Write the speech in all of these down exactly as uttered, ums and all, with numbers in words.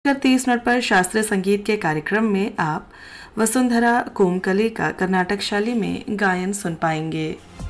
कर तीस मिनट पर शास्त्रीय संगीत के कार्यक्रम में आप वसुंधरा कोमकली का कर्नाटक शैली में गायन सुन पाएंगे।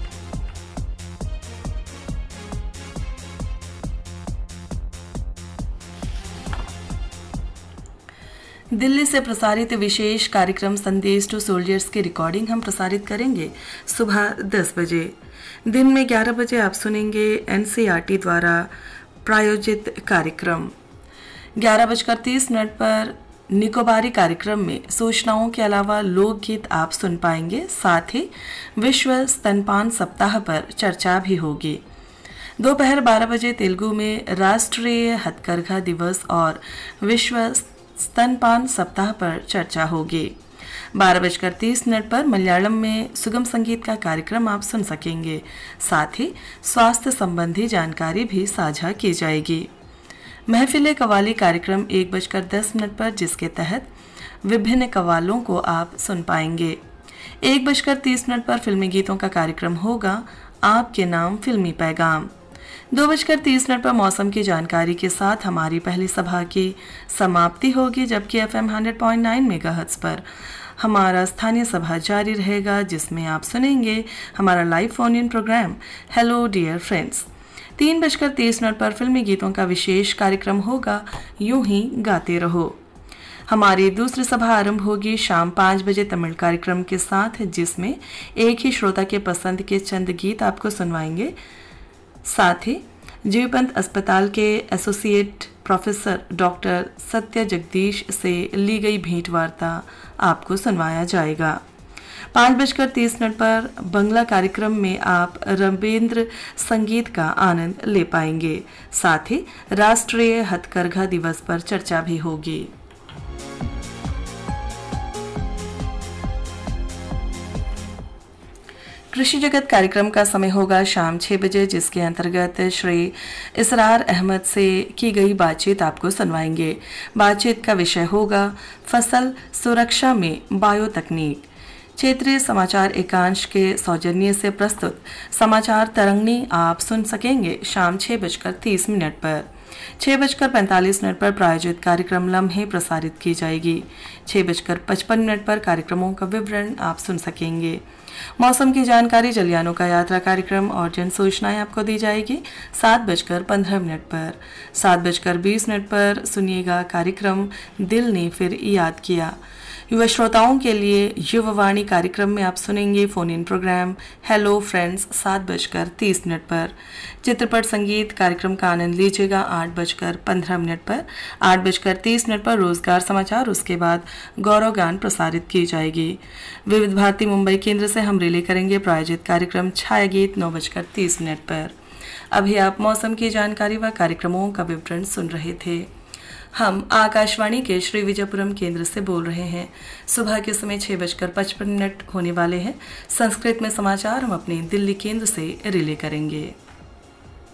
दिल्ली से प्रसारित विशेष कार्यक्रम संदेश टू सोल्जर्स की रिकॉर्डिंग हम प्रसारित करेंगे सुबह दस बजे। दिन में ग्यारह बजे आप सुनेंगे एनसीईआरटी द्वारा प्रायोजित कार्यक्रम। ग्यारह बजकर तीस मिनट पर निकोबारी कार्यक्रम में सूचनाओं के अलावा लोकगीत आप सुन पाएंगे। साथ ही विश्व स्तनपान सप्ताह पर चर्चा भी होगी। दोपहर बारह बजे तेलुगु में राष्ट्रीय हथकरघा दिवस और विश्व स्तनपान सप्ताह पर चर्चा होगी। बारह बजकर तीस मिनट पर मलयालम में सुगम संगीत का कार्यक्रम आप सुन सकेंगे। साथ ही स्वास्थ्य संबंधी जानकारी भी साझा की जाएगी। महफिले कवाली कार्यक्रम एक बजकर दस मिनट पर, जिसके तहत विभिन्न कवालों को आप सुन पाएंगे। एक बजकर तीस मिनट पर फिल्मी गीतों का कार्यक्रम होगा आपके नाम फिल्मी पैगाम। दो बजकर तीस मिनट पर मौसम की जानकारी के साथ हमारी पहली सभा की समाप्ति होगी, जबकि FM hundred point nine megahertz पर हमारा स्थानीय सभा जारी रहेगा, जिसमें आप सुनेंगे हमारा live phone in programme hello dear friends. तीन बजकर तीस मिनट पर फिल्मी गीतों का विशेष कार्यक्रम होगा यूं ही गाते रहो। हमारी दूसरी सभा आरंभ होगी शाम पाँच बजे तमिल कार्यक्रम के साथ, जिसमें एक ही श्रोता के पसंद के चंद गीत आपको सुनवाएंगे। साथ ही जीवपंत अस्पताल के एसोसिएट प्रोफेसर डॉक्टर सत्य जगदीश से ली गई भेंट वार्ता आपको सुनवाया जाएगा। पाँच बजकर तीस मिनट पर बंगला कार्यक्रम में आप रविंद्र संगीत का आनंद ले पाएंगे। साथ ही राष्ट्रीय हथकरघा दिवस पर चर्चा भी होगी। कृषि जगत कार्यक्रम का समय होगा शाम छह बजे, जिसके अंतर्गत श्री इसरार अहमद से की गई बातचीत आपको सुनवाएंगे। बातचीत का विषय होगा फसल सुरक्षा में बायो तकनीक। क्षेत्रीय समाचार एकांश के सौजन्य से प्रस्तुत समाचार तरंगनी आप सुन सकेंगे शाम छह बजकर तीस मिनट पर। छह बजकर पैंतालीस मिनट पर प्रायोजित कार्यक्रम लम्हे प्रसारित की जाएगी। छह बजकर पचपन मिनट पर कार्यक्रमों का विवरण आप सुन सकेंगे। मौसम की जानकारी, जलयानों का यात्रा कार्यक्रम और जन सूचनाएं आपको दी जाएगी सात बजकर पंद्रह मिनट पर। सात बजकर बीस मिनट पर सुनिएगा कार्यक्रम दिल ने फिर याद किया। युवा श्रोताओं के लिए युववाणी कार्यक्रम में आप सुनेंगे phone in programme hello friends सात बजकर तीस मिनट पर। चित्रपट संगीत कार्यक्रम का आनंद लीजिएगा आठ बजकर पंद्रह मिनट पर। आठ बजकर तीस मिनट पर रोजगार समाचार, उसके बाद गौरव गान प्रसारित की जाएगी। विविध भारती मुंबई केंद्र से हम रिले करेंगे प्रायोजित कार्यक्रम छाया गीत नौ बजकर तीस मिनट पर। अभी आप मौसम की जानकारी व कार्यक्रमों का विवरण सुन रहे थे। हम आकाशवाणी के श्री विजयपुरम केंद्र से बोल रहे हैं। सुबह के समय छह बजकर पचपन मिनट होने वाले हैं। संस्कृत में समाचार हम अपने दिल्ली केंद्र से रिले करेंगे।